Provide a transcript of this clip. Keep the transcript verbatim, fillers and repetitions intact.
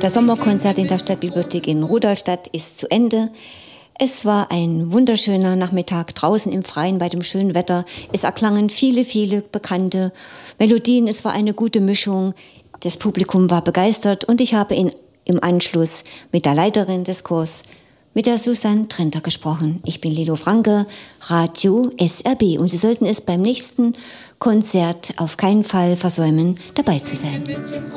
Das Sommerkonzert in der Stadtbibliothek in Rudolstadt ist zu Ende. Es war ein wunderschöner Nachmittag draußen im Freien bei dem schönen Wetter. Es erklangen viele, viele bekannte Melodien. Es war eine gute Mischung. Das Publikum war begeistert und ich habe in, im Anschluss mit der Leiterin des Chors, mit der Susanne Trenter, gesprochen. Ich bin Lilo Franke, Radio S R B, und Sie sollten es beim nächsten Konzert auf keinen Fall versäumen, dabei zu sein.